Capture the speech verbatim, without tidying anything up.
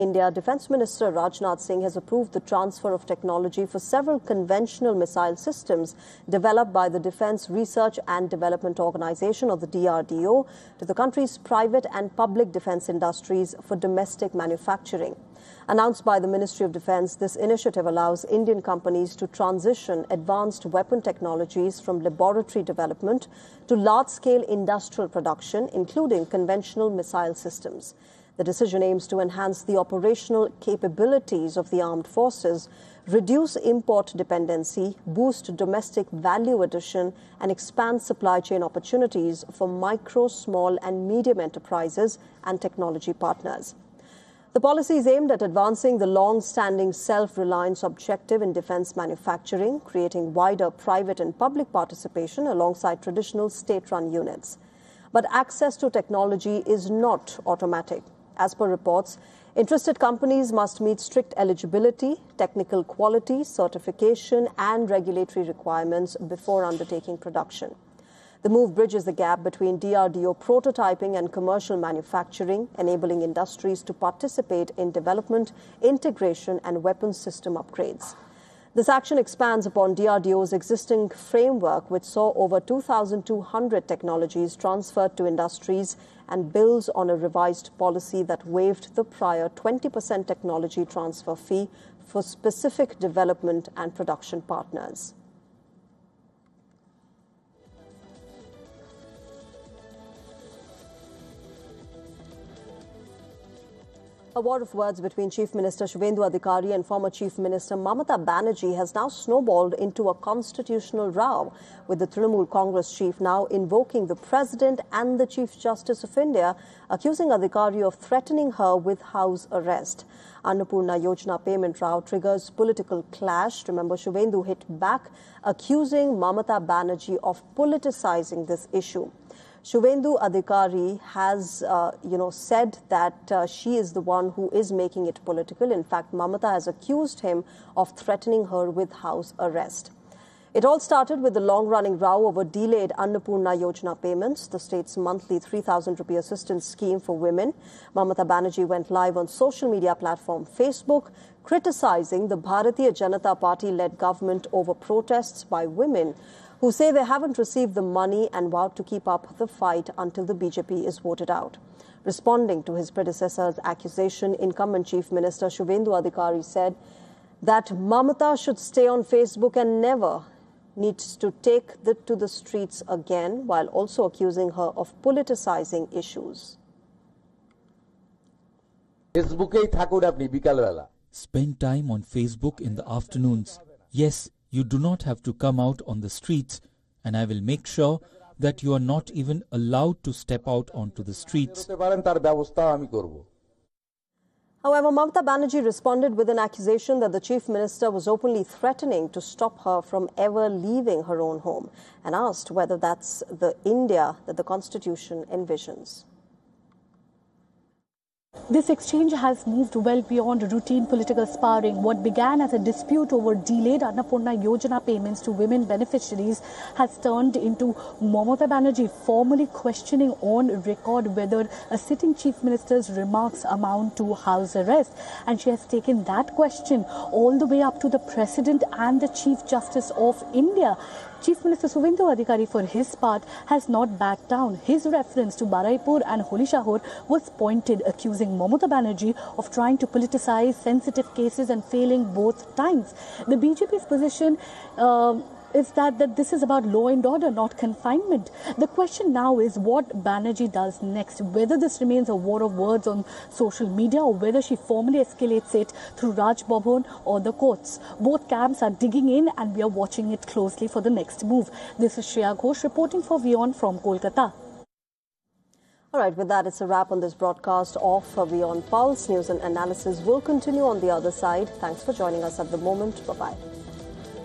India Defence Minister Rajnath Singh has approved the transfer of technology for several conventional missile systems developed by the Defence Research and Development Organisation, or the D R D O, to the country's private and public defence industries for domestic manufacturing. Announced by the Ministry of Defence, this initiative allows Indian companies to transition advanced weapon technologies from laboratory development to large-scale industrial production, including conventional missile systems. The decision aims to enhance the operational capabilities of the armed forces, reduce import dependency, boost domestic value addition, and expand supply chain opportunities for micro, small, and medium enterprises and technology partners. The policy is aimed at advancing the long-standing self-reliance objective in defence manufacturing, creating wider private and public participation alongside traditional state-run units. But access to technology is not automatic. As per reports, interested companies must meet strict eligibility, technical quality, certification, and regulatory requirements before undertaking production. The move bridges the gap between D R D O prototyping and commercial manufacturing, enabling industries to participate in development, integration, and weapons system upgrades. This action expands upon D R D O's existing framework, which saw over two thousand two hundred technologies transferred to industries, and builds on a revised policy that waived the prior twenty percent technology transfer fee for specific development and production partners. A war of words between Chief Minister Shubhendu Adhikari and former Chief Minister Mamata Banerjee has now snowballed into a constitutional row, with the Trinamool Congress chief now invoking the President and the Chief Justice of India, accusing Adhikari of threatening her with house arrest. Annapurna Yojana payment row triggers political clash. Remember, Shubhendu hit back, accusing Mamata Banerjee of politicizing this issue. Shubhendu Adhikari has, uh, you know, said that uh, she is the one who is making it political. In fact, Mamata has accused him of threatening her with house arrest. It all started with the long-running row over delayed Annapurna Yojana payments, the state's monthly three thousand rupee assistance scheme for women. Mamata Banerjee went live on social media platform Facebook, criticizing the Bharatiya Janata Party-led government over protests by women who say they haven't received the money and vowed to keep up the fight until the B J P is voted out. Responding to his predecessor's accusation, incumbent Chief Minister Shubhendu Adhikari said that Mamata should stay on Facebook and never needs to take the, to the streets again, while also accusing her of politicizing issues. Spend time on Facebook in the afternoons. Yes, you do not have to come out on the streets, and I will make sure that you are not even allowed to step out onto the streets. However, Mamata Banerjee responded with an accusation that the Chief Minister was openly threatening to stop her from ever leaving her own home, and asked whether that's the India that the Constitution envisions. This exchange has moved well beyond routine political sparring. What began as a dispute over delayed Annapurna Yojana payments to women beneficiaries has turned into Mamata Banerjee formally questioning on record whether a sitting Chief Minister's remarks amount to house arrest. And she has taken that question all the way up to the President and the Chief Justice of India. Chief Minister Shubhendu Adhikari, for his part, has not backed down. His reference to Baraipur and Holi Shahor was pointed, accusing Mamata Banerjee of trying to politicize sensitive cases and failing both times. The B J P's position uh, is that, that this is about law and order, not confinement. The question now is what Banerjee does next, whether this remains a war of words on social media or whether she formally escalates it through Raj Bhavan or the courts. Both camps are digging in, and we are watching it closely for the next move. This is Shreya Ghosh reporting for WION from Kolkata. All right, with that, it's a wrap on this broadcast of WION Pulse. News and analysis will continue on the other side. Thanks for joining us at the moment. Bye-bye.